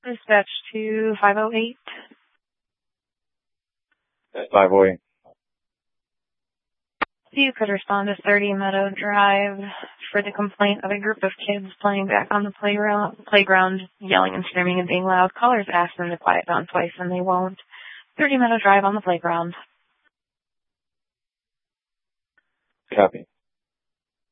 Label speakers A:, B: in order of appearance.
A: Dispatch to 508.
B: 508.
A: So you could respond to 30 Meadow Drive for the complaint of a group of kids playing back on the playground, yelling and screaming and being loud. Callers ask them to quiet down twice and they won't. 30 Meadow Drive on the playground.
B: Copy.